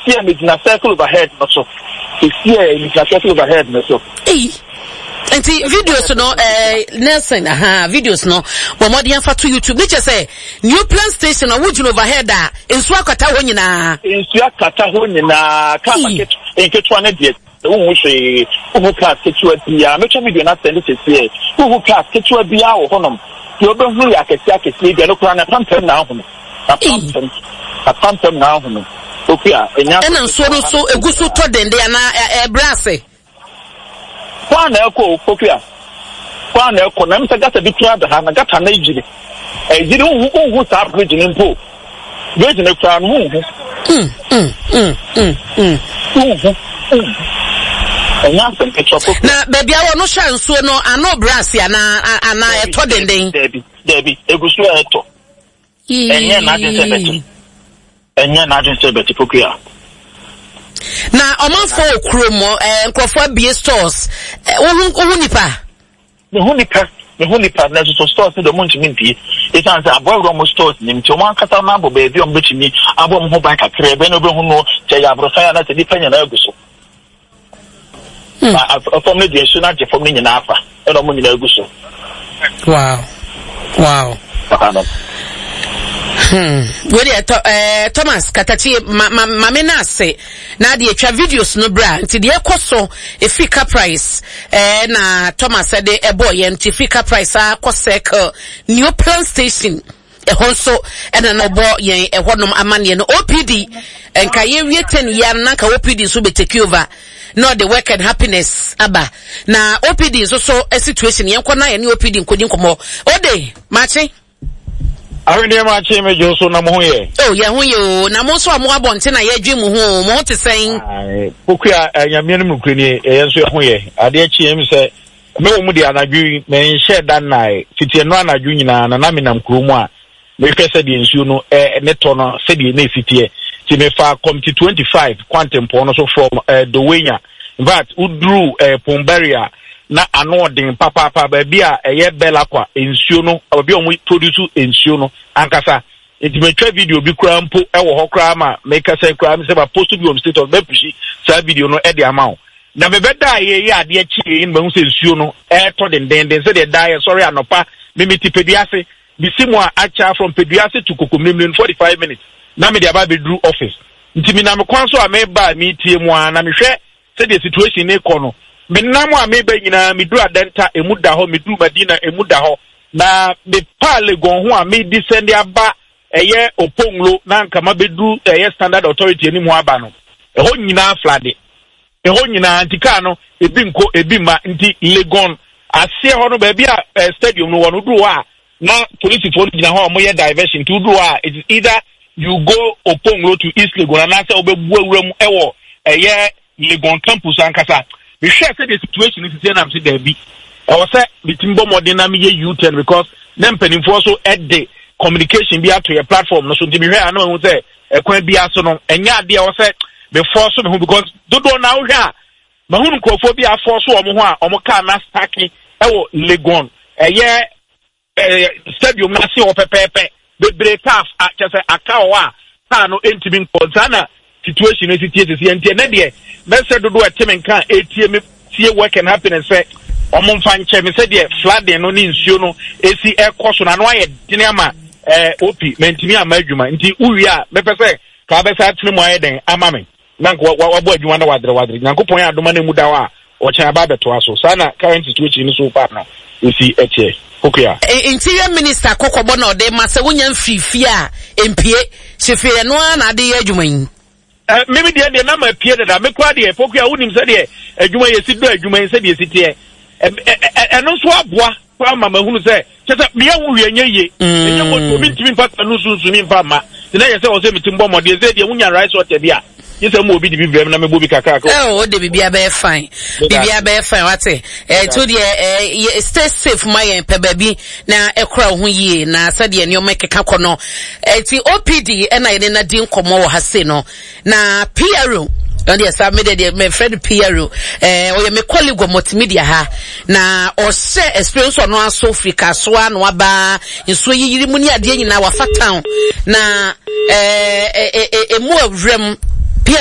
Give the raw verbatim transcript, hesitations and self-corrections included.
here is in a circle overhead so it's here in a circle overhead so eh enti videos no eh Nelson aha videos no wo modi anfa to YouTube ni say new plan station no would overhead a ensu akata ho nyina ensu akata ho nyina ka market enketo na de wo hwe wo class ketua bia me twa video na send it here wo class ketua bia wo honom ti obehu ya kesia kesia de no kura na pampem na ho no pampem pampem na ho no okua enya ena nso no so egusu to dende na e brase kwa na eko okua kwa na eko na mse gata bitua da na gata na ejiri ejiri hu hu ta bridge ni mpo bridge ne kwa no hu mm mm mm mm mm enya se ketchop na baby awo no sha nso no ano brase ana ana eto dende debi debi egusu eto enya na de sebeti enya na de sebeti okua na omanfo okromo eh nkrofo bie stores ohun ohun nipa me hu nipa me hu nipa na so stores de mo ntimi mpie e san say abo ro mo stores ni mti o man kata na abo be bi o mbetimi abo mo ban kakre be no be hu no che ya bro san na se nipa nya na aguso a from the dia na je from ni na afa e no mo ni na aguso wow wow Hmm. Where uh, Thomas Katachi ma ma ma na say na de etwa videos no bra nti de ekoso e fika price eh na Thomas said e boy nti fika price a kosek new plan station e honso e na no bo yen e honom amane no O P D enka ye wie ten year na ka O P D so be take over no the work and happiness aba na O P D so so a situation yen kona ye O P D nkodi nkomo ode machi Awende ma che me jo so na mo ye. Oh ye hu ye na mo so mo abonte na ye dwe mu hu mo te sen. Ai pokua anyame no mkrani ye so hu ye. Ade chi em se me wo mu de anadwu me nhye dan nai fitie no anadwu nyina na na me nam kromu a me hwese de nsuo no eh ne to no se de na fitie ti me fa committee twenty-five quantum po no so from uh, the wenya in fact udru uh, pombaria na anodin papa papa ba bia eye bela kwa ensuo no obi omo produce ensuo no ankasa etimetwa video bi kura mpo e wo ho kura ma make say kura me say ba post bi on status be pushi sa video no e de amount na me beda ye ye ade chi yin ba hu se ensuo no e to den den den say de die sorry anopa me meti pediase bisimu a acha from pediase to kokomlemle forty-five minutes na me de aba be drew office ntimi na me kwan so a me ba me tie mu a na me hwe say the situation e kono Menamu amebe nyina midu adenta emuda ho midu Madina emuda ho na me pale gon ho a me descend aba eye oponglo na nka mabedu eye standard authority ani mu aba no eho nyina flade eho nyina antika no ebi nko ebi ma nti Legon ase ho no ba bia stadium no wono du a na police fo nyina ho mo ye diversion to do a it is either you go oponglo to East Legon na say obebu awura mu ewo eye Legon campus ankasa. We share say the situation is saying I'm say there be. I was say bitimbo modern na me U ten because them penifo so add the communication be out to your platform no so nti me hwe ana hu say ekwan bi aso no enya ade I was say be force me because do do na hwe a ma hu nkofo bi a force omo ho a omo ka na stacking e wo Legon eye eh stadium na se o pepepe be break off a chese akawo a ta no entimi nkozana situation is it is enti na de me say do do ateme kan etie me tie work and happiness say omo mfa nche me say de flooding no ni nsuo no esi ekoso na no aye dine ama eh opi mentimi ama adwuma nti uwi a me pese ka be say atene mo aye den ama me na nko wabo adwuma na wadre wadre nyankopon ya adoma na mu dawa a o chan ba beto aso sana current situation ni so far na esi eche okuya interior minister kokobo na ode ma se wonya mfifi a empie chefie no na de adwuma yin eh maybe dey dey na ma pie da me kwa dey pokuya wonim se dey adwuma yesi do adwuma yin se dey sitie eno so aboa kwa mama hunu se chese me ya wu yenye ye enye mo to mintimi mfa no sunsu ni mfa ma na yese o se mitimbo mo dey se dey wunya rice water bia yese mo obi di bi brem na me bo bi kaka ka oh de bibia be fine bibia be fine wate eh to dey eh stay safe my pe baby na ekra ho yie na sa de ne o mekeka kono eh ti O P D e na ye na di nkomo wo ha se no na P R O and yes I made the my friend P R O eh o ye me colleague multimedia ha na o share experience ono aso Africa so anu aba nso yiri mu ni ade nyina wa fa town na eh eh eh mu awrem